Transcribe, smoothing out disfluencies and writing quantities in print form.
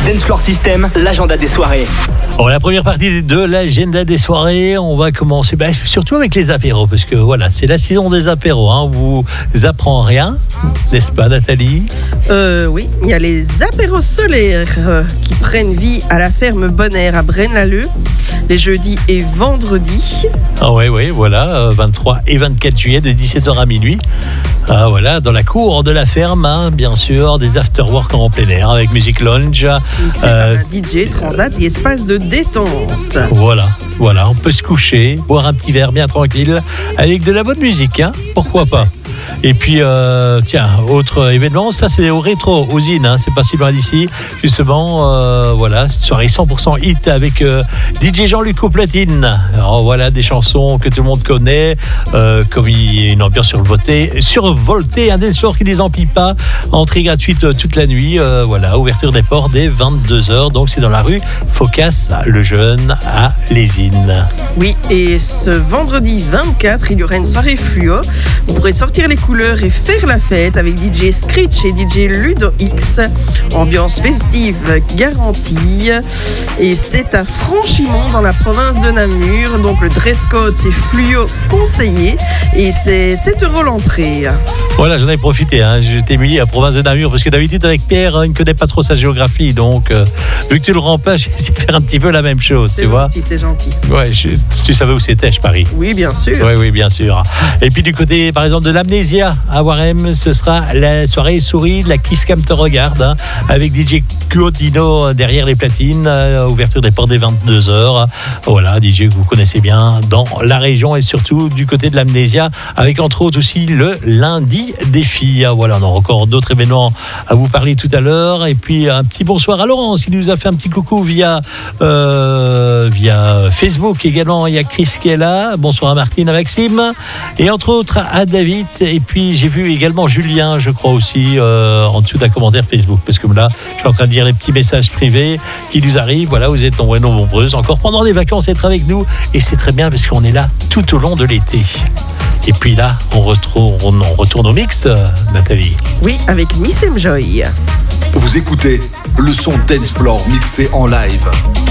Dance Floor System, l'agenda des soirées. Bon, la première partie de l'agenda des soirées, on va commencer surtout avec les apéros, parce que voilà, c'est la saison des apéros. On vous apprend rien, n'est-ce pas, Nathalie? Oui, il y a les apéros solaires qui prennent vie à la ferme Bonaire à Braine-l'Alleud, les jeudis et vendredis. Ah oui, voilà, 23 et 24 juillet de 17h à minuit. Voilà, dans la cour de la ferme, bien sûr, des after-work en plein air avec musique lounge. Mixé par un DJ, transat et espace de détente. Voilà, on peut se coucher, boire un petit verre bien tranquille avec de la bonne musique, pourquoi pas. Et puis, autre événement, ça c'est au rétro, aux Zines, c'est pas si loin d'ici. Justement, voilà, soirée 100% hit avec DJ Jean-Luc au platine. Alors voilà, des chansons que tout le monde connaît, comme il y a une ambiance survoltée, un dance floor qui les empile pas, entrée gratuite toute la nuit, voilà, ouverture des ports dès 22h, donc c'est dans la rue Phocas le Jeune à Les Zines. Oui, et ce vendredi 24, il y aura une soirée fluo. Vous pourrez sortir les couleurs et faire la fête avec DJ Screech et DJ Ludo X. Ambiance festive garantie. Et c'est à Franchimont dans la province de Namur. Donc le dress code c'est fluo conseillé et c'est 7 € l'entrée. Voilà, j'en ai profité. Je t'ai mis à province de Namur parce que d'habitude avec Pierre, il ne connaît pas trop sa géographie. Donc vu que tu le rends pas, j'ai essayé de faire un petit peu la même chose. C'est gentil, c'est gentil. Ouais, tu savais où c'était, je parie. Oui, bien sûr. Oui, bien sûr. Et puis du côté, par exemple, de l'Amnésia à Warem, ce sera la soirée souris, la Kiss Cam te regarde, avec DJ Cuotino derrière les platines, ouverture des portes dès 22h. Voilà, DJ que vous connaissez bien dans la région et surtout du côté de l'Amnésia, avec entre autres aussi le lundi des filles. Voilà, on a encore d'autres événements à vous parler tout à l'heure. Et puis un petit bonsoir à Laurence qui nous a fait un petit coucou via Facebook également. Il y a Chris qui est là. Bonsoir à Martine, à Maxime et entre autres à David. Et puis j'ai vu également Julien, je crois aussi, en dessous d'un commentaire Facebook, parce que là je suis en train de lire les petits messages privés qui nous arrivent. Voilà, vous êtes nombreuses encore pendant les vacances être avec nous et c'est très bien parce qu'on est là tout au long de l'été. Et puis là on retourne au mix, Nathalie. Oui, avec Miss Enjoy. Vous écoutez le son Dance Floor mixé en live.